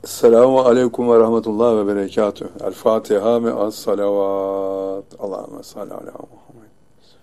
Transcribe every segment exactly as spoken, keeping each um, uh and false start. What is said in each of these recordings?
Esselamu aleyküm ve rahmetullah ve berekatüh. El Fatiha me'as salavat. Allahümme salli ala Muhammed.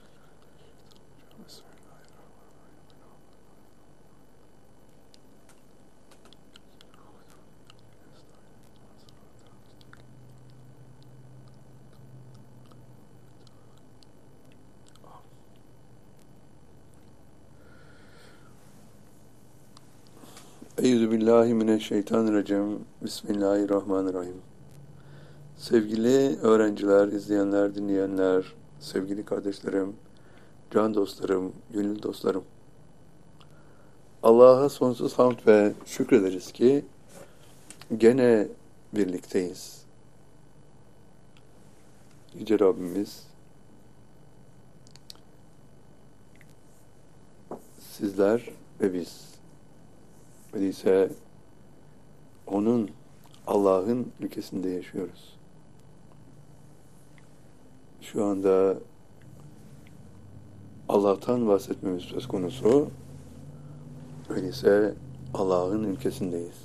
Eyyüzü billahi mineşşeytanirracim. Bismillahirrahmanirrahim. Sevgili öğrenciler, izleyenler, dinleyenler, sevgili kardeşlerim, can dostlarım, gönül dostlarım. Allah'a sonsuz hamd ve şükrederiz ki gene birlikteyiz. Yüce Rabbimiz sizler ve biz öyleyse onun, Allah'ın ülkesinde yaşıyoruz. Şu anda Allah'tan bahsetmemiz söz konusu. Öyleyse Allah'ın ülkesindeyiz.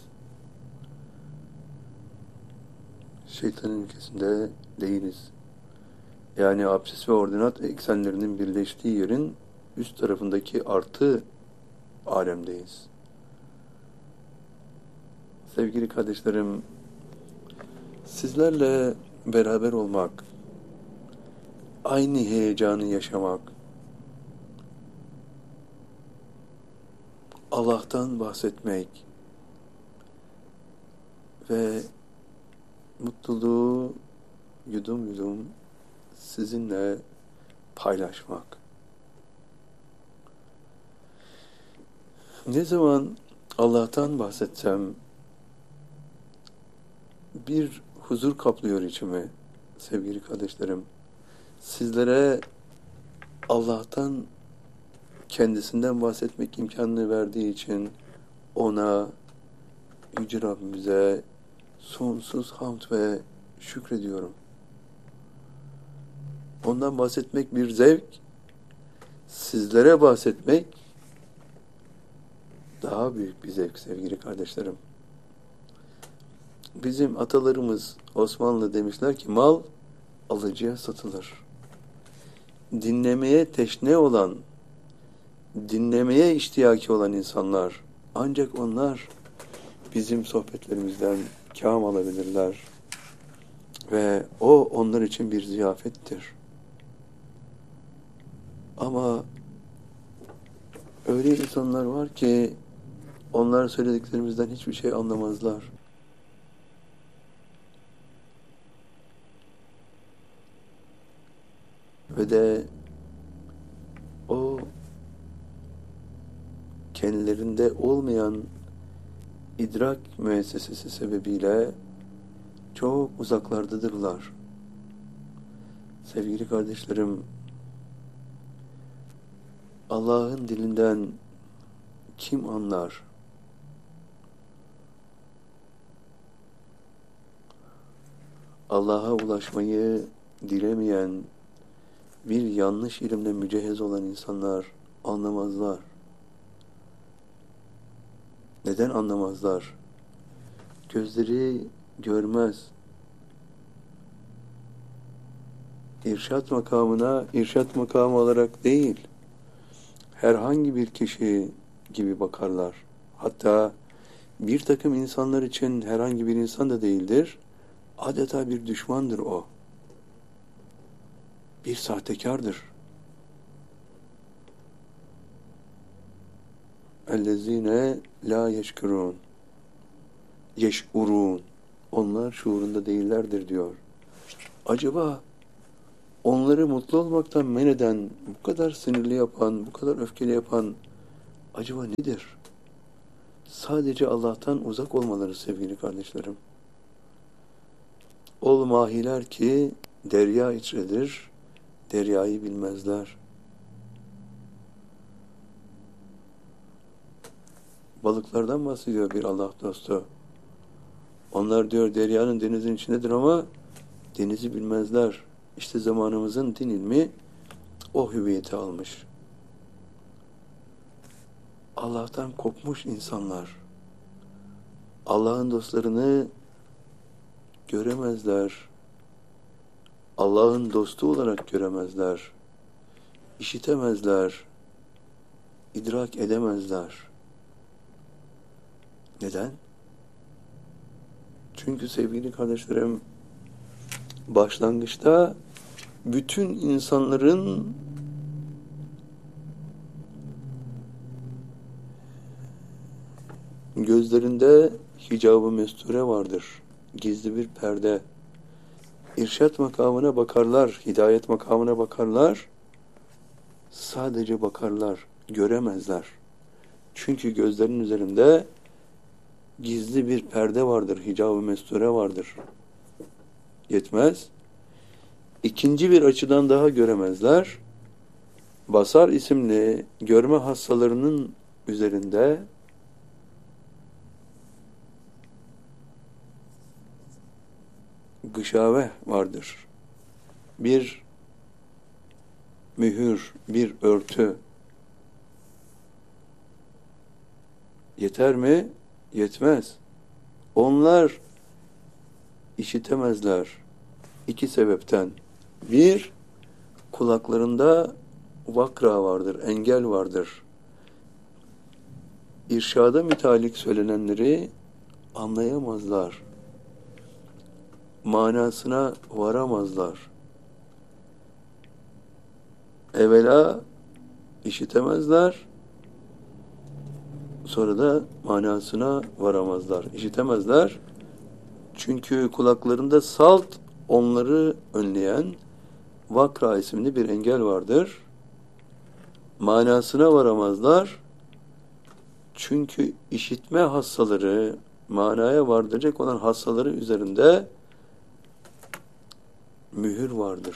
Şeytanın ülkesinde değiliz. Yani absis ve ordinat eksenlerinin birleştiği yerin üst tarafındaki artı alemdeyiz. Sevgili kardeşlerim, sizlerle beraber olmak, aynı heyecanı yaşamak, Allah'tan bahsetmek ve mutluluğu yudum yudum sizinle paylaşmak. Ne zaman Allah'tan bahsetsem bir huzur kaplıyor içimi sevgili kardeşlerim. Sizlere Allah'tan, kendisinden bahsetmek imkanını verdiği için ona, Yüce Rabbimize sonsuz hamd ve şükrediyorum. Ondan bahsetmek bir zevk, sizlere bahsetmek daha büyük bir zevk sevgili kardeşlerim. Bizim atalarımız Osmanlı demişler ki mal alıcıya satılır. Dinlemeye teşne olan, dinlemeye iştiyaki olan insanlar, ancak onlar bizim sohbetlerimizden kâm alabilirler. Ve o onlar için bir ziyafettir. Ama öyle insanlar var ki onlar söylediklerimizden hiçbir şey anlamazlar. Ve de o kendilerinde olmayan idrak müessesesi sebebiyle çok uzaklardadırlar. Sevgili kardeşlerim, Allah'ın dilinden kim anlar? Allah'a ulaşmayı dilemeyen, bir yanlış ilimle mücehez olan insanlar anlamazlar. Neden anlamazlar? Gözleri görmez. İrşat makamına irşat makamı olarak değil, herhangi bir kişi gibi bakarlar. Hatta bir takım insanlar için herhangi bir insan da değildir. Adeta bir düşmandır o. Bir sahtekardır. اَلَّذ۪ينَ لَا يَشْكُرُونَ يَشْعُرُونَ Onlar şuurunda değillerdir diyor. Acaba onları mutlu olmaktan men eden, bu kadar sinirli yapan, bu kadar öfkeli yapan acaba nedir? Sadece Allah'tan uzak olmaları sevgili kardeşlerim. Ol mahiler ki derya içredir, deryayı bilmezler. Balıklardan bahsediyor bir Allah dostu. Onlar diyor deryanın, denizin içindedir ama denizi bilmezler. İşte zamanımızın din ilmi o hüviyeti almış. Allah'tan kopmuş insanlar Allah'ın dostlarını göremezler. Allah'ın dostu olarak göremezler. İşitemezler. İdrak edemezler. Neden? Çünkü sevgili kardeşlerim, başlangıçta bütün insanların gözlerinde hicab-ı mesture vardır. Gizli bir perde. İrşad makamına bakarlar, hidayet makamına bakarlar. Sadece bakarlar, göremezler. Çünkü gözlerinin üzerinde gizli bir perde vardır, hicab-ı mesture vardır. Yetmez. İkinci bir açıdan daha göremezler. Basar isimli görme hastalarının üzerinde gışave vardır. Bir mühür, bir örtü. Yeter mi? Yetmez. Onlar işitemezler. İki sebepten. Bir, kulaklarında vakra vardır, engel vardır. İrşada mütalik söylenenleri anlayamazlar. Manasına varamazlar. Evvela işitemezler, sonra da manasına varamazlar. İşitemezler, çünkü kulaklarında salt onları önleyen vakra isimli bir engel vardır. Manasına varamazlar, çünkü işitme hastaları, manaya vardıracak olan hastaları üzerinde mühür vardır.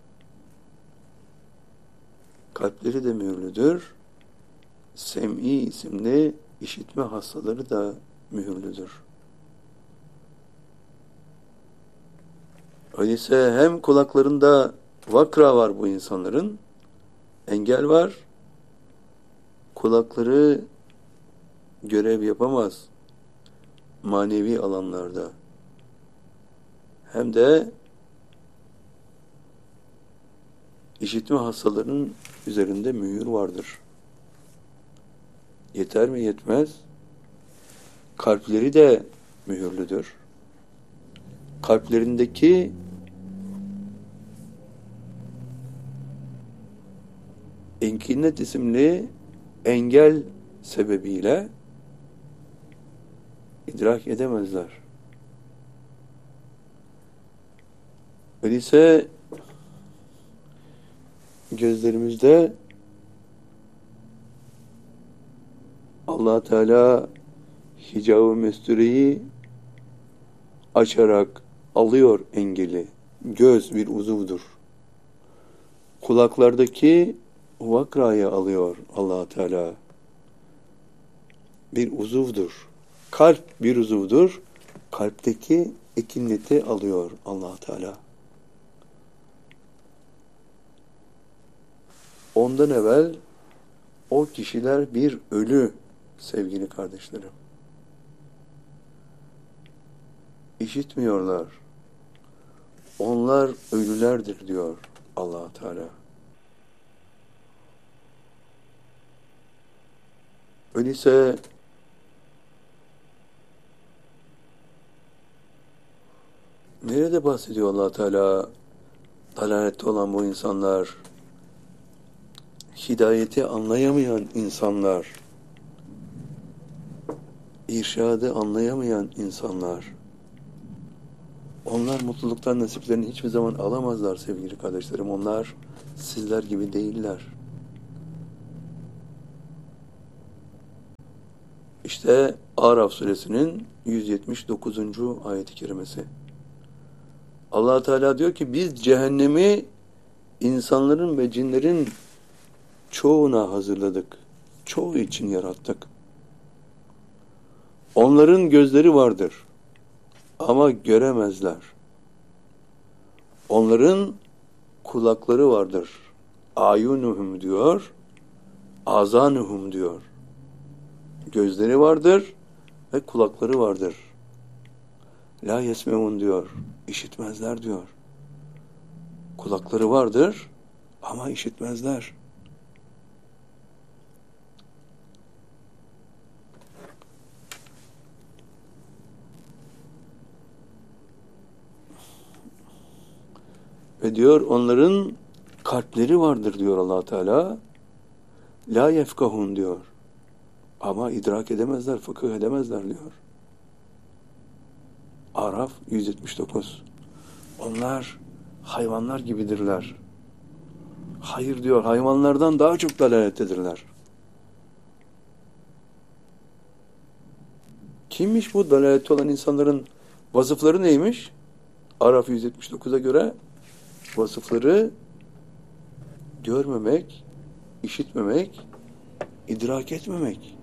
Kalpleri de mühürlüdür. Sem'i isimli işitme hastaları da mühürlüdür. Öyleyse hem kulaklarında vakra var bu insanların, engel var, kulakları görev yapamaz manevi alanlarda. Hem de işitme hastalarının üzerinde mühür vardır. Yeter mi? Yetmez. Kalpleri de mühürlüdür. Kalplerindeki enkinet isimli engel sebebiyle idrak edemezler. Öyleyse gözlerimizde Allah Teala hicab-ı mestureyi açarak alıyor engeli. Göz bir uzuvdur. Kulaklardaki vakrayı alıyor Allah Teala. Bir uzuvdur. Kalp bir uzuvdur. Kalpteki ekinleti alıyor Allah Teala. Ondan evvel o kişiler bir ölü sevgili kardeşlerim. İşitmiyorlar. Onlar ölülerdir diyor Allah Teala. Öyleyse nerede bahsediyor Allah Teala dalalette olan bu insanlar, hidayeti anlayamayan insanlar, irşadı anlayamayan insanlar, onlar mutluluktan nasiplerini hiçbir zaman alamazlar sevgili kardeşlerim. Onlar sizler gibi değiller. İşte Araf suresinin yüz yetmiş dokuzuncu ayet-i kerimesi. Allah Teala diyor ki biz cehennemi insanların ve cinlerin çoğuna hazırladık. Çoğu için yarattık. Onların gözleri vardır ama göremezler. Onların kulakları vardır. Ayunuhum diyor, azanuhum diyor. Gözleri vardır ve kulakları vardır. La yesmeun diyor. İşitmezler diyor. Kulakları vardır ama işitmezler. Ve diyor onların kalpleri vardır diyor Allah Teala. La yefkahun diyor. Ama idrak edemezler, fıkıh edemezler diyor. Araf yüz yetmiş dokuz. Onlar hayvanlar gibidirler. Hayır diyor, hayvanlardan daha çok dalalettedirler. Kimmiş bu dalalette olan insanların vasıfları neymiş? Araf yüz yetmiş dokuza göre vasıfları görmemek, işitmemek, idrak etmemek.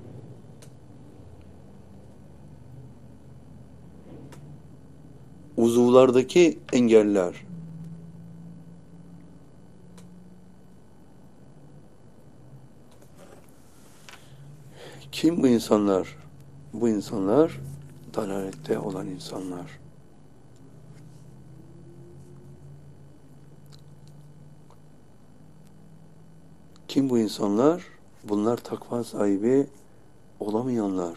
Uzuvlardaki engeller. Kim bu insanlar? Bu insanlar dalalette olan insanlar. Kim bu insanlar? Bunlar takva sahibi olamayanlar.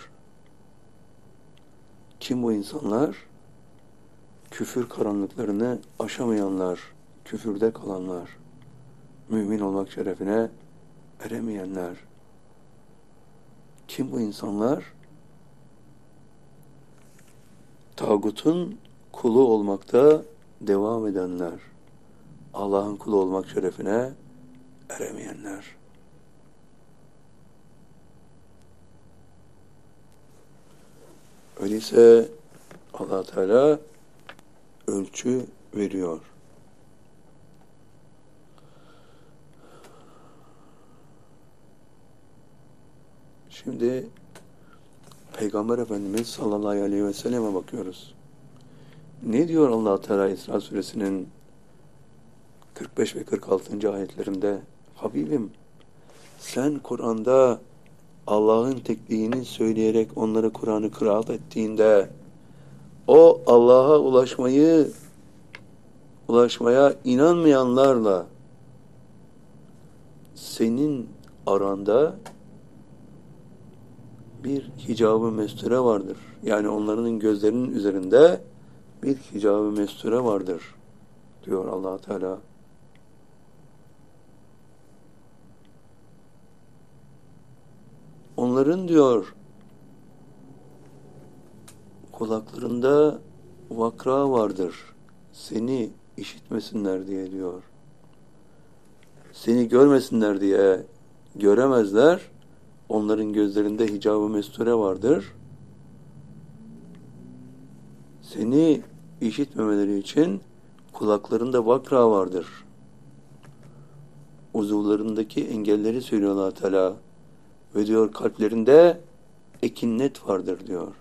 Kim bu insanlar? Küfür karanlıklarını aşamayanlar, küfürde kalanlar, mümin olmak şerefine eremeyenler. Kim bu insanlar? Tağutun kulu olmakta devam edenler, Allah'ın kulu olmak şerefine eremeyenler. Öyleyse Allah Teala ölçü veriyor. Şimdi Peygamber Efendimiz sallallahu aleyhi ve selleme bakıyoruz. Ne diyor Allah Teala İsra suresinin kırk beş ve kırk altıncı ayetlerinde? Habibim, sen Kur'an'da Allah'ın tekliğini söyleyerek onları Kur'an'ı kıraat ettiğinde o Allah'a ulaşmayı ulaşmaya inanmayanlarla senin aranda bir hicab-ı mesture vardır. Yani onların gözlerinin üzerinde bir hicab-ı mesture vardır diyor Allah Teala. Onların diyor kulaklarında vakra vardır. Seni işitmesinler diye diyor. Seni görmesinler diye göremezler. Onların gözlerinde hicab-ı mesture vardır. Seni işitmemeleri için kulaklarında vakra vardır. Uzuvlarındaki engelleri söylüyor Allah Teala. Ve diyor kalplerinde ekinnet vardır diyor.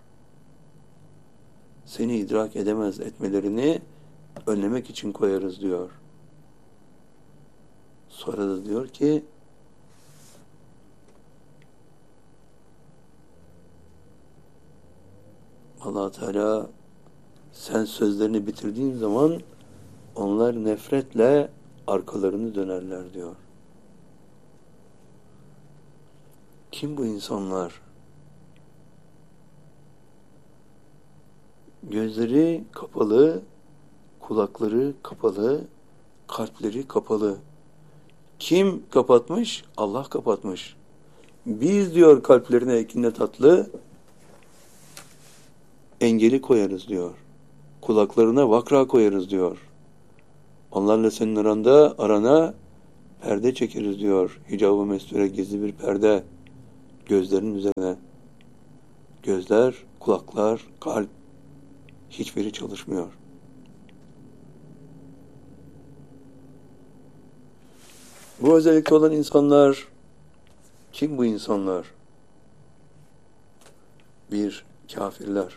Seni idrak edemez etmelerini önlemek için koyarız diyor. Sonra da diyor ki Allah Teala sen sözlerini bitirdiğin zaman onlar nefretle arkalarını dönerler diyor. Kim bu insanlar? Gözleri kapalı, kulakları kapalı, kalpleri kapalı. Kim kapatmış? Allah kapatmış. Biz diyor kalplerine ekinle tatlı engeli koyarız diyor. Kulaklarına vakra koyarız diyor. Onlarla senin aranda arana perde çekeriz diyor. Hicab-ı mesture gizli bir perde gözlerin üzerine. Gözler, kulaklar, kalp hiçbiri çalışmıyor. Bu özellikle olan insanlar kim bu insanlar? Bir, kafirler.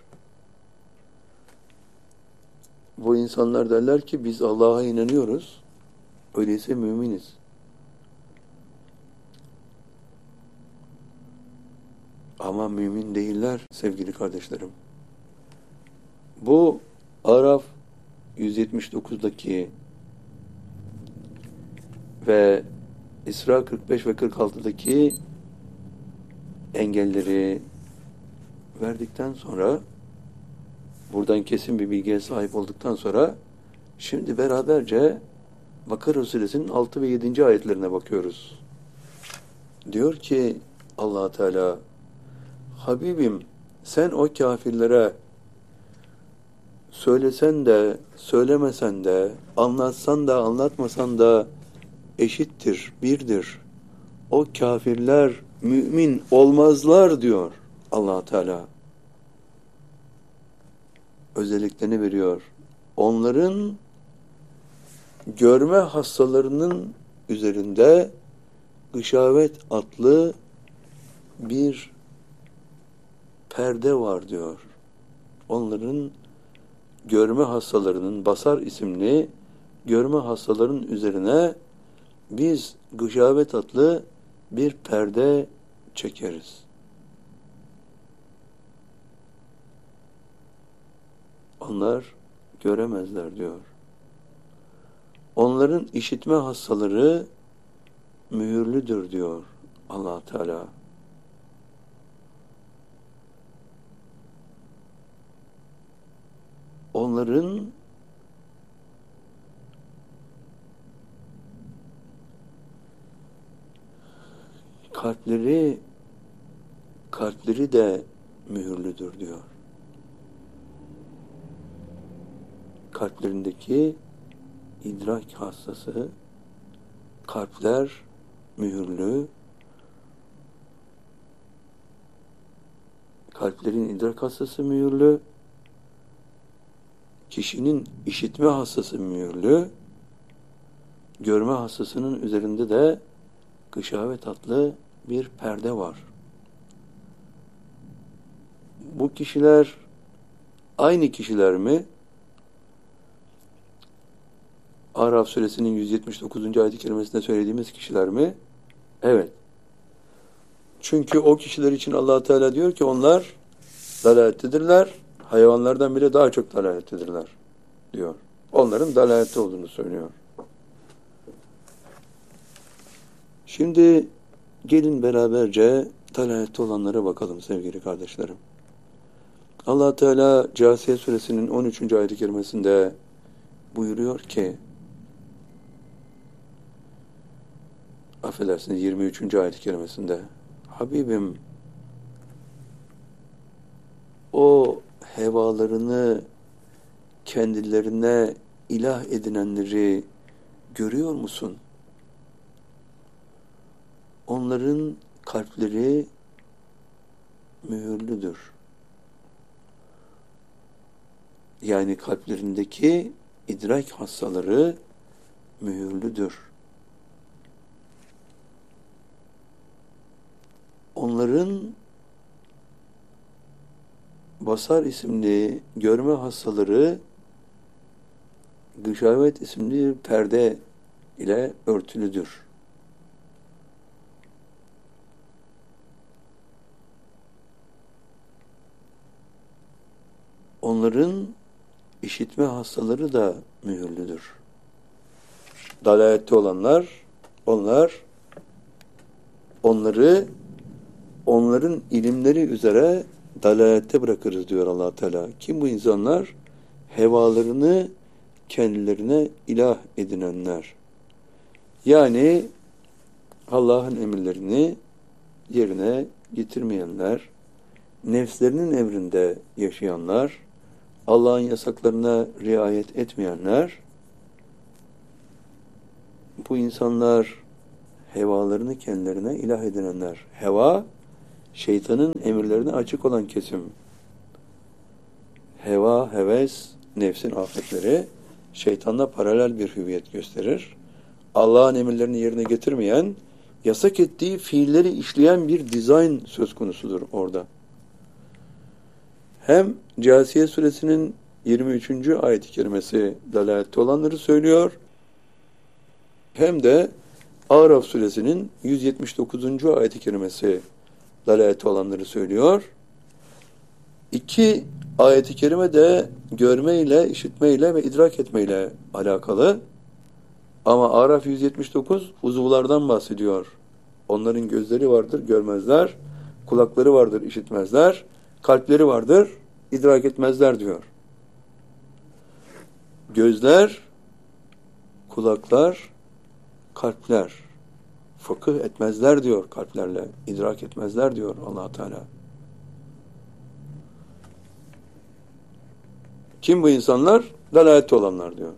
Bu insanlar derler ki biz Allah'a inanıyoruz. Öyleyse müminiz. Ama mümin değiller sevgili kardeşlerim. Bu Araf yüz yetmiş dokuzdaki ve İsra kırk beş ve kırk altıdaki engelleri verdikten sonra, buradan kesin bir bilgiye sahip olduktan sonra, şimdi beraberce Bakara Suresinin altı ve yedinci ayetlerine bakıyoruz. Diyor ki Allah Teala, Habibim sen o kafirlere söylesen de söylemesen de, anlatsan da anlatmasan da eşittir, birdir. O kafirler mümin olmazlar diyor Allah Teala. Özelliklerini veriyor. Onların görme hastalarının üzerinde gışavet adlı bir perde var diyor. Onların görme hastalarının, basar isimli görme hastalarının üzerine biz gışavet adlı bir perde çekeriz. Onlar göremezler diyor. Onların işitme hastaları mühürlüdür diyor Allah Teala. Onların kalpleri kalpleri de mühürlüdür diyor. Kalplerindeki idrak hastası, kalpler mühürlü, kalplerin idrak hastası mühürlü, kişinin işitme hastası mühürlü, görme hastasının üzerinde de gışavet adlı bir perde var. Bu kişiler aynı kişiler mi? Araf suresinin yüz yetmiş dokuzuncu ayet-i kerimesinde söylediğimiz kişiler mi? Evet. Çünkü o kişiler için Allah Teala diyor ki onlar dalalettedirler, hayvanlardan bile daha çok dalalettedirler diyor. Onların dalalette olduğunu söylüyor. Şimdi gelin beraberce dalalette olanlara bakalım sevgili kardeşlerim. Allah Teala Câsiye suresinin on üçüncü ayet-i kerimesinde buyuruyor ki, affedersiniz yirmi üçüncü ayet-i kerimesinde, Habibim o hevalarını kendilerine ilah edinenleri görüyor musun? Onların kalpleri mühürlüdür. Yani kalplerindeki idrak hastaları mühürlüdür. Onların basar isimli görme hastaları gışavet isimli bir perde ile örtülüdür. Onların işitme hastaları da mühürlüdür. Dalalette olanlar, onlar onları onların ilimleri üzere dalalette bırakırız diyor Allah Teala. Kim bu insanlar? Hevalarını kendilerine ilah edinenler. Yani Allah'ın emirlerini yerine getirmeyenler, nefslerinin emrinde yaşayanlar, Allah'ın yasaklarına riayet etmeyenler, bu insanlar hevalarını kendilerine ilah edinenler. Heva, şeytanın emirlerine açık olan kesim. Heva, heves, nefsin afetleri şeytanla paralel bir hüviyet gösterir. Allah'ın emirlerini yerine getirmeyen, yasak ettiği fiilleri işleyen bir dizayn söz konusudur orada. Hem Câsiye suresinin yirmi üçüncü ayet-i kerimesi dalalette olanları söylüyor, hem de Araf suresinin yüz yetmiş dokuzuncu ayet-i kerimesi dalaleti olanları söylüyor. İki ayet-i kerime de görmeyle, işitmeyle ve idrak etmeyle alakalı. Ama Araf yüz yetmiş dokuz uzuvlardan bahsediyor. Onların gözleri vardır, görmezler. Kulakları vardır, işitmezler. Kalpleri vardır, idrak etmezler diyor. Gözler, kulaklar, kalpler. Fıkıh etmezler diyor kalplerle. İdrak etmezler diyor Allah Teala. Kim bu insanlar? Dalalette olanlar diyor.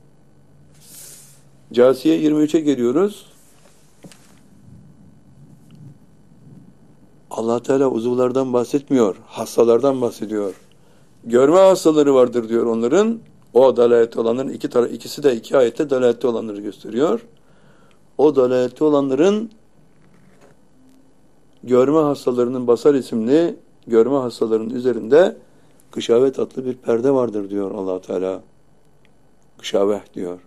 Câsiye yirmi üçe geliyoruz. Allah Teala uzuvlardan bahsetmiyor. Hastalardan bahsediyor. Görme hastaları vardır diyor onların. O dalalette olanların iki tara ikisi de iki ayette dalalette olanları gösteriyor. O dalalette olanların görme hastalarının basar isimli görme hastalarının üzerinde gışavet adlı bir perde vardır diyor Allah Teala. Gışaveh diyor.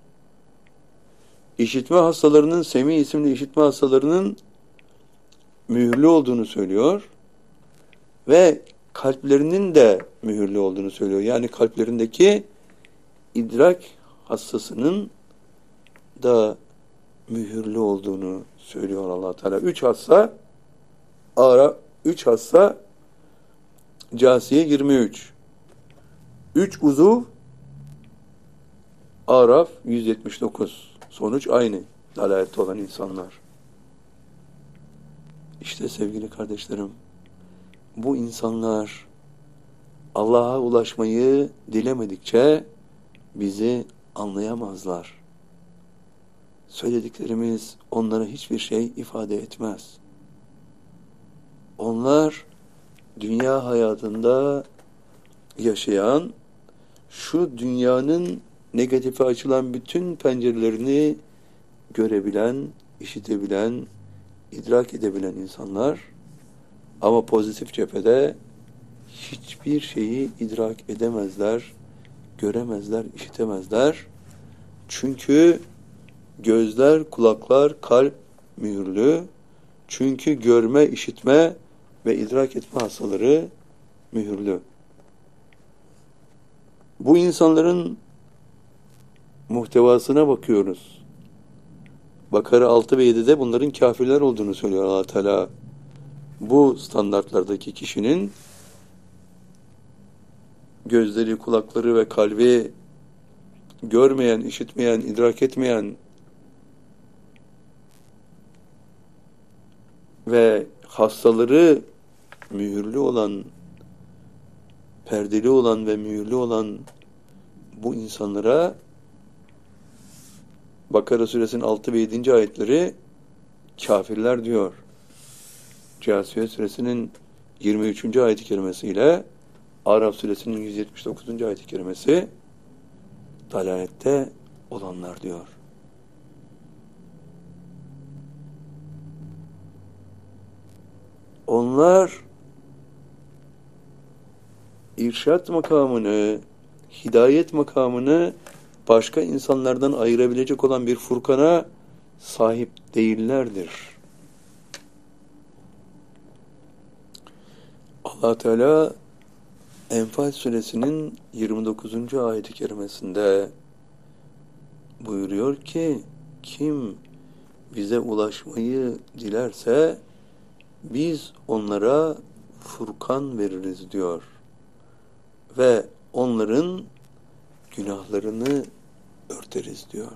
İşitme hastalarının, semi isimli işitme hastalarının mühürlü olduğunu söylüyor ve kalplerinin de mühürlü olduğunu söylüyor. Yani kalplerindeki idrak hassasının da mühürlü olduğunu söylüyor Allah Teala. Üç hassa ara üç hassa Câsiye yirmi üç. Üç uzuv Araf yüz yetmiş dokuz. Sonuç aynı. Dalalette olan insanlar. İşte sevgili kardeşlerim, bu insanlar Allah'a ulaşmayı dilemedikçe bizi anlayamazlar. Söylediklerimiz onlara hiçbir şey ifade etmez. Onlar dünya hayatında yaşayan, şu dünyanın negatife açılan bütün pencerelerini görebilen, işitebilen, idrak edebilen insanlar, ama pozitif cephede hiçbir şeyi idrak edemezler, göremezler, işitemezler. Çünkü gözler, kulaklar, kalp mühürlü. Çünkü görme, işitme ve idrak etme hastaları mühürlü. Bu insanların muhtevasına bakıyoruz. Bakara altı ve yedide bunların kafirler olduğunu söylüyor Allah Teala. Bu standartlardaki kişinin gözleri, kulakları ve kalbi görmeyen, işitmeyen, idrak etmeyen ve hastaları mühürlü olan, perdeli olan ve mühürlü olan bu insanlara Bakara suresinin altı ve yedinci ayetleri kafirler diyor. Câsiye suresinin yirmi üçüncü ayet-i kerimesiyle Araf suresinin yüz yetmiş dokuzuncu ayet-i kerimesi dalalette olanlar diyor. Onlar irşat makamını, hidayet makamını başka insanlardan ayırabilecek olan bir Furkan'a sahip değillerdir. Allah Teala Enfal suresinin yirmi dokuzuncu ayet-i kerimesinde buyuruyor ki, kim bize ulaşmayı dilerse biz onlara Furkan veririz diyor. Ve onların günahlarını örteriz diyor.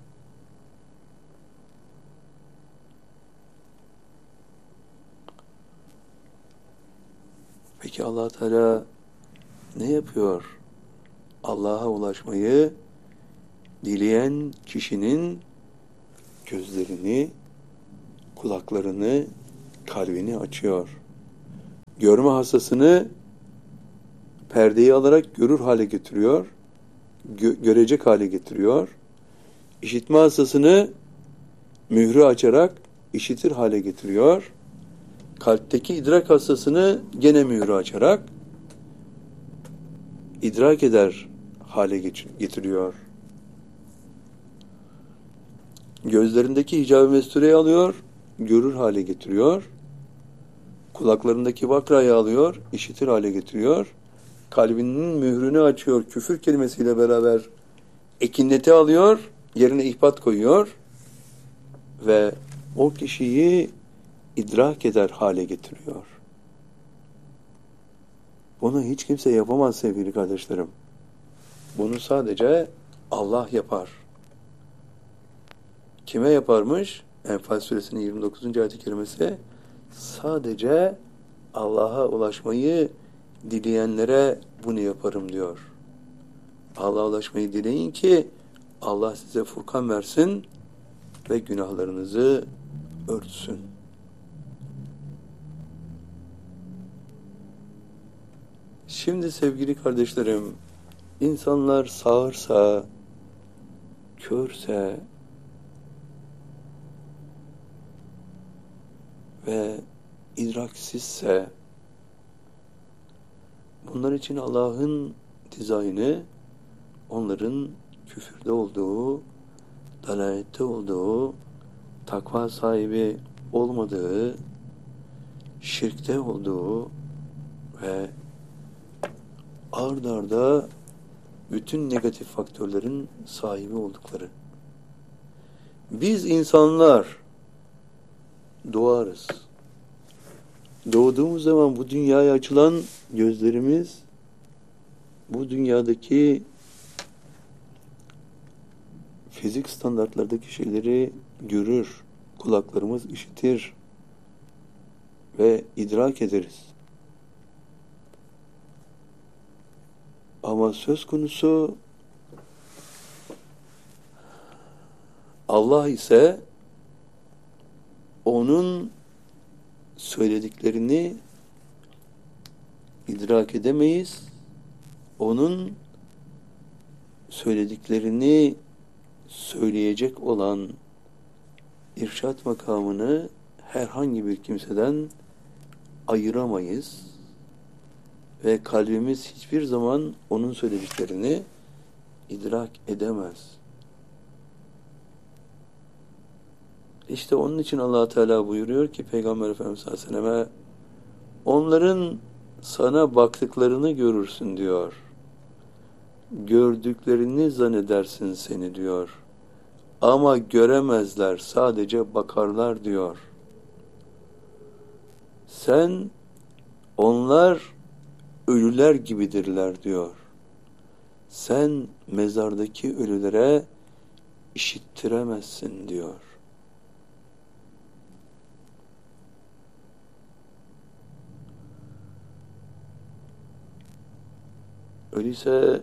Peki Allah Teala ne yapıyor? Allah'a ulaşmayı dileyen kişinin gözlerini, kulaklarını, kalbini açıyor. Görme hastasını perdeyi alarak görür hale getiriyor. Gö- görecek hale getiriyor. İşitme hastasını mührü açarak işitir hale getiriyor. Kalpteki idrak hastasını gene mührü açarak idrak eder hale getiriyor. Gözlerindeki hicab-ı mestureyi alıyor, görür hale getiriyor. Kulaklarındaki bakrayı alıyor, işitir hale getiriyor. Kalbinin mührünü açıyor, küfür kelimesiyle beraber ekineti alıyor, yerine ihbat koyuyor ve o kişiyi idrak eder hale getiriyor. Bunu hiç kimse yapamaz sevgili kardeşlerim. Bunu sadece Allah yapar. Kime yaparmış? Enfal suresinin yirmi dokuzuncu ayet-i kerimesi sadece Allah'a ulaşmayı dileyenlere bunu yaparım diyor. Allah'a ulaşmayı dileyin ki Allah size Furkan versin ve günahlarınızı örtsün. Şimdi sevgili kardeşlerim, insanlar sağırsa, körse ve idraksizse, bunlar için Allah'ın dizaynı onların küfürde olduğu, dalalette olduğu, takva sahibi olmadığı, şirkte olduğu ve ard arda bütün negatif faktörlerin sahibi oldukları. Biz insanlar doğarız. Doğduğumuz zaman bu dünyaya açılan gözlerimiz bu dünyadaki fizik standartlardaki şeyleri görür, kulaklarımız işitir ve idrak ederiz. Ama söz konusu Allah ise onun söylediklerini idrak edemeyiz. Onun söylediklerini söyleyecek olan irşat makamını herhangi bir kimseden ayıramayız ve kalbimiz hiçbir zaman onun söylediklerini idrak edemez. İşte onun için Allah Teala buyuruyor ki Peygamber Efendimiz sallallahu aleyhi ve selleme onların sana baktıklarını görürsün diyor. Gördüklerini zannedersin seni diyor. Ama göremezler, sadece bakarlar diyor. Sen, onlar ölüler gibidirler diyor. Sen mezardaki ölülere işittiremezsin diyor. Öyleyse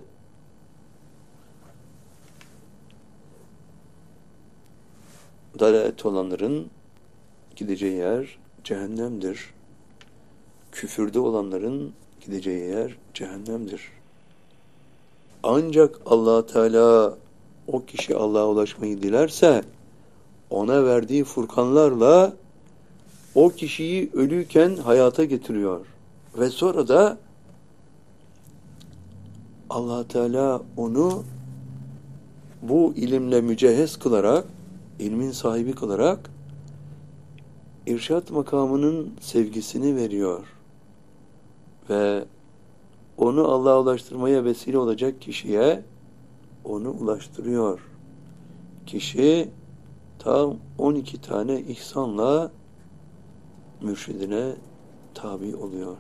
dalalet olanların gideceği yer cehennemdir. Küfürde olanların gideceği yer cehennemdir. Ancak Allah Teala o kişi Allah'a ulaşmayı dilerse ona verdiği furkanlarla o kişiyi ölüyken hayata getiriyor. Ve sonra da Allah Teala onu bu ilimle mücehhez kılarak, ilmin sahibi kılarak irşat makamının sevgisini veriyor. Ve onu Allah'a ulaştırmaya vesile olacak kişiye onu ulaştırıyor. Kişi tam on iki tane ihsanla mürşidine tabi oluyor.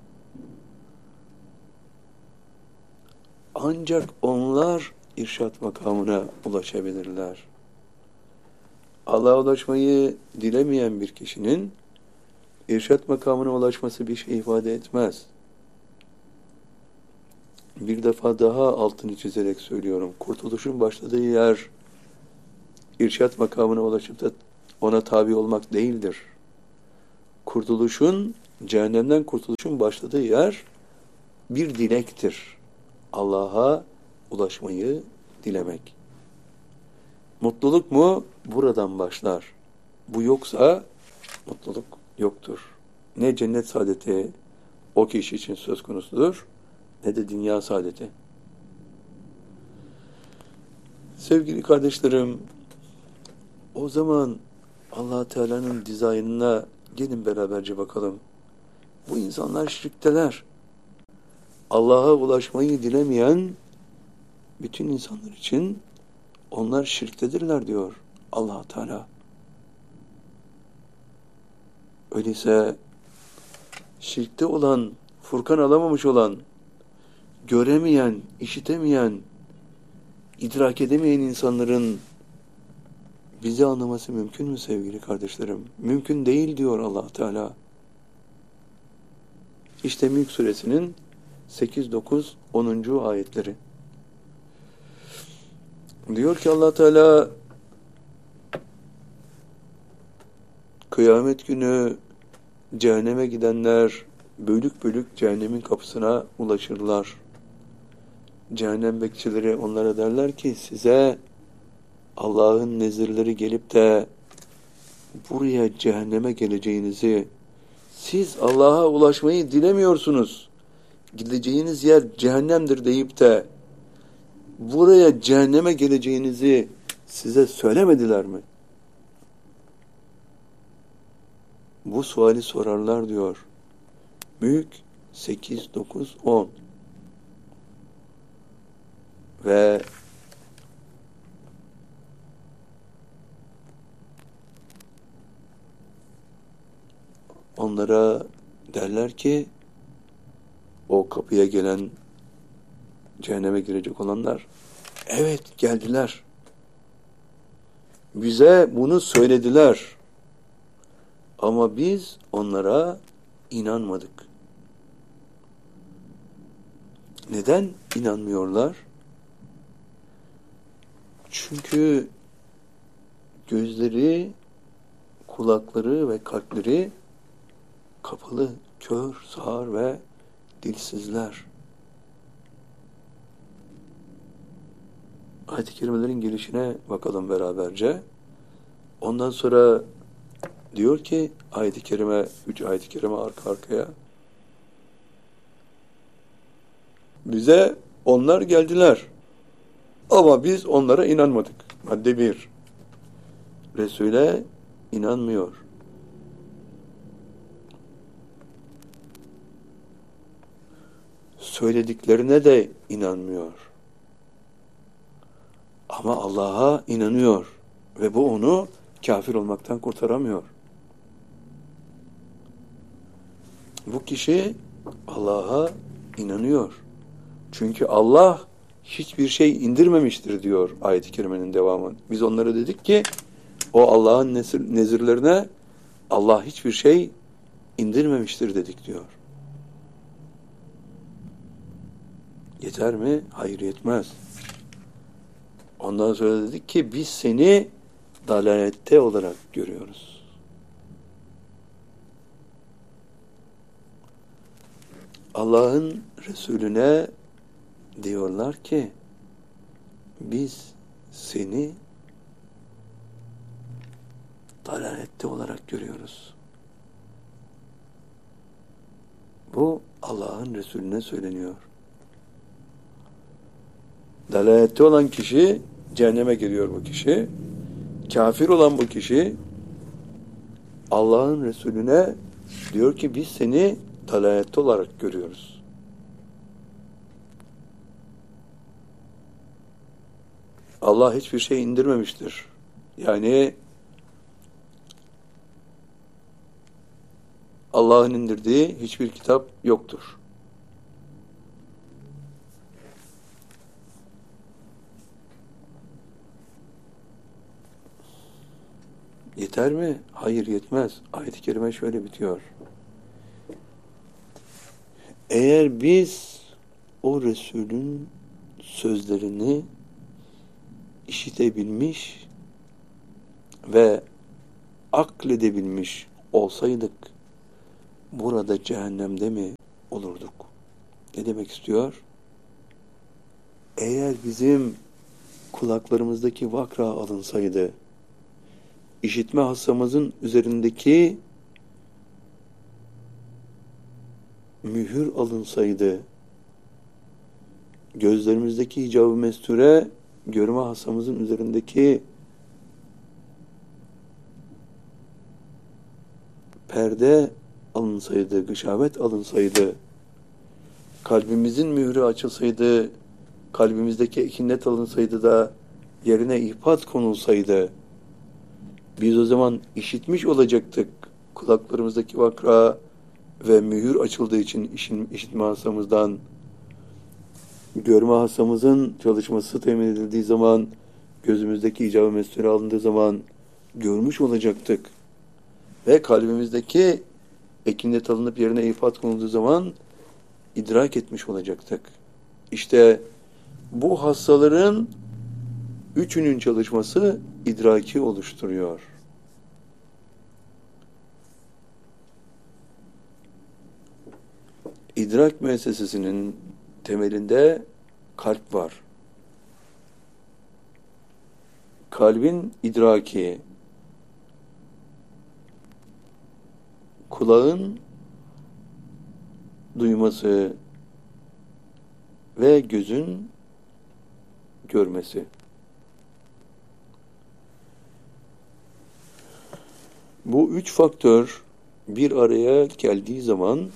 Ancak onlar irşat makamına ulaşabilirler. Allah'a ulaşmayı dilemeyen bir kişinin irşat makamına ulaşması bir şey ifade etmez. Bir defa daha altını çizerek söylüyorum. Kurtuluşun başladığı yer irşat makamına ulaşıp da ona tabi olmak değildir. Kurtuluşun, cehennemden kurtuluşun başladığı yer bir dilektir. Allah'a ulaşmayı dilemek. Mutluluk mu? Buradan başlar. Bu yoksa mutluluk yoktur. Ne cennet saadeti o kişi için söz konusudur, ne de dünya saadeti. Sevgili kardeşlerim, o zaman Allah Teala'nın dizaynına gelin beraberce bakalım. Bu insanlar şirkteler. Allah'a ulaşmayı dilemeyen bütün insanlar için onlar şirktedirler diyor Allah Teala. Öyleyse şirkte olan, Furkan alamamış olan, göremeyen, işitemeyen, idrak edemeyen insanların bizi anlaması mümkün mü sevgili kardeşlerim? Mümkün değil diyor Allah Teala. İşte Mülk Suresinin sekiz, dokuz, onuncu ayetleri. Diyor ki Allah Teala, kıyamet günü cehenneme gidenler bölük bölük cehennemin kapısına ulaşırlar. Cehennem bekçileri onlara derler ki, size Allah'ın nezirleri gelip de buraya cehenneme geleceğinizi, siz Allah'a ulaşmayı dilemiyorsunuz, gideceğiniz yer cehennemdir deyip de buraya cehenneme geleceğinizi size söylemediler mi? Bu suali sorarlar diyor. Mülk sekiz, dokuz, on. Ve onlara derler ki, o kapıya gelen, cehenneme girecek olanlar, evet geldiler. Bize bunu söylediler. Ama biz onlara inanmadık. Neden inanmıyorlar? Çünkü gözleri, kulakları ve kalpleri kapalı, kör, sağır ve dilsizler. Ayet-i kerimelerin gelişine bakalım beraberce. Ondan sonra diyor ki ayet-i kerime, üç ayet-i kerime arka arkaya, bize onlar geldiler ama biz onlara inanmadık. Madde bir. Resul'e inanmıyor. Söylediklerine de inanmıyor. Ama Allah'a inanıyor ve bu onu kafir olmaktan kurtaramıyor. Bu kişi Allah'a inanıyor. Çünkü Allah hiçbir şey indirmemiştir diyor ayet-i kerimenin devamı. Biz onlara dedik ki o Allah'ın nezir, nezirlerine Allah hiçbir şey indirmemiştir dedik diyor. Yeter mi? Hayır, yetmez. Ondan sonra dedik ki biz seni dalalette olarak görüyoruz. Allah'ın Resulüne diyorlar ki biz seni dalalette olarak görüyoruz. Bu Allah'ın Resulüne söyleniyor. Dalalette olan kişi cehenneme giriyor bu kişi. Kafir olan bu kişi Allah'ın Resulüne diyor ki biz seni dalalette olarak görüyoruz. Allah hiçbir şey indirmemiştir. Yani Allah'ın indirdiği hiçbir kitap yoktur. Yeter mi? Hayır, yetmez. Ayet-i kerime şöyle bitiyor. Eğer biz o Resulün sözlerini işitebilmiş ve akledebilmiş olsaydık burada cehennemde mi olurduk? Ne demek istiyor? Eğer bizim kulaklarımızdaki vakra alınsaydı, işitme hassamızın üzerindeki mühür alınsaydı, gözlerimizdeki hicab-ı mesture, görme hassamızın üzerindeki perde alınsaydı, gışavet alınsaydı, kalbimizin mührü açılsaydı, kalbimizdeki ekinnet alınsaydı da yerine ihpat konulsaydı, biz o zaman işitmiş olacaktık. Kulaklarımızdaki vakra ve mühür açıldığı için işin, işitme hassamızdan, görme hassamızın çalışması temin edildiği zaman, gözümüzdeki icab-ı mesture alındığı zaman görmüş olacaktık. Ve kalbimizdeki ekinnet alınıp yerine ifat konulduğu zaman idrak etmiş olacaktık. İşte bu hassaların üçünün çalışması idraki oluşturuyor. İdrak müessesesinin temelinde kalp var. Kalbin idraki, kulağın duyması ve gözün görmesi. Bu üç faktör bir araya geldiği zaman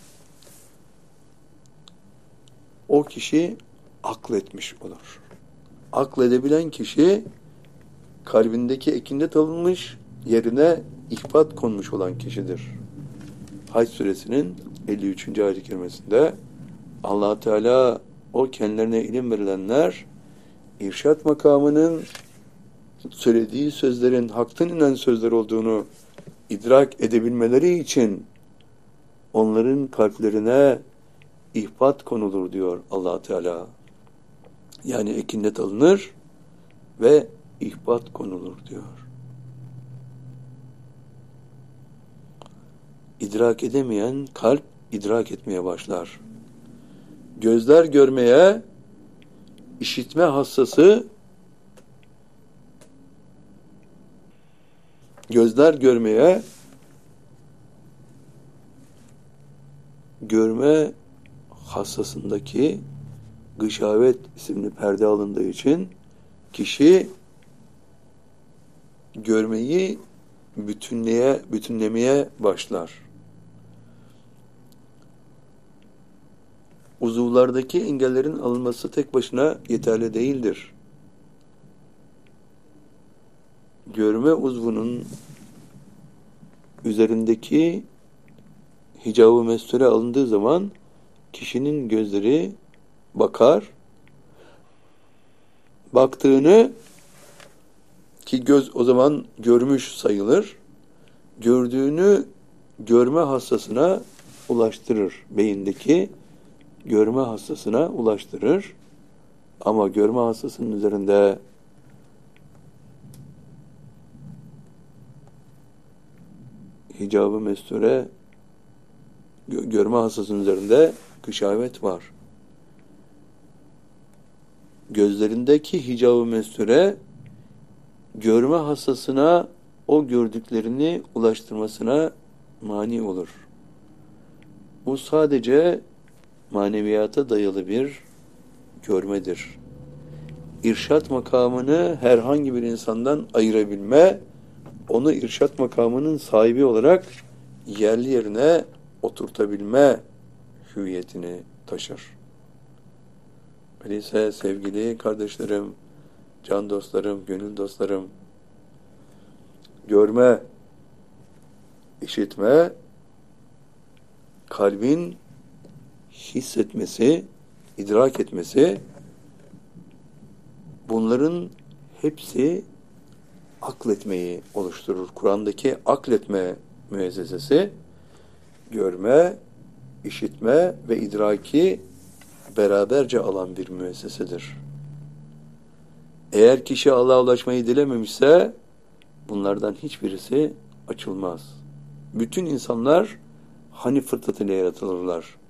o kişi akletmiş olur. Akledebilen kişi kalbindeki ekindet alınmış, yerine ihbat konmuş olan kişidir. Hac suresinin elli üçüncü ayet-i kerimesinde Allah Teala o kendilerine ilim verilenler irşat makamının söylediği sözlerin haktan inen sözler olduğunu idrak edebilmeleri için onların kalplerine ihbat konulur diyor Allah Teala. Yani ekinnet alınır ve ihbat konulur diyor. İdrak edemeyen kalp idrak etmeye başlar. Gözler görmeye, işitme hassası gözler görmeye, görme hassasındaki gışavet isimli perde alındığı için kişi görmeyi bütünleye, bütünlemeye başlar. Uzuvlardaki engellerin alınması tek başına yeterli değildir. Görme uzvunun üzerindeki hicab-ı mesture alındığı zaman kişinin gözleri bakar. Baktığını, ki göz o zaman görmüş sayılır, gördüğünü görme hassasına ulaştırır. Beyindeki görme hassasına ulaştırır. Ama görme hassasının üzerinde hicab-ı mesture, görme hassasının üzerinde gışavet var. Gözlerindeki hicab-ı mesture görme hassasına o gördüklerini ulaştırmasına mani olur. Bu sadece maneviyata dayalı bir görmedir. İrşat makamını herhangi bir insandan ayırabilme, onu irşat makamının sahibi olarak yerli yerine oturtabilme hüviyetini taşır. Öyleyse sevgili kardeşlerim, can dostlarım, gönül dostlarım, görme, işitme, kalbin hissetmesi, idrak etmesi, bunların hepsi akletmeyi oluşturur. Kur'an'daki akletme müessesesi, görme, işitme ve idraki beraberce alan bir müessesedir. Eğer kişi Allah'a ulaşmayı dilememişse bunlardan hiçbirisi açılmaz. Bütün insanlar hani fırtlatıyla yaratılırlar.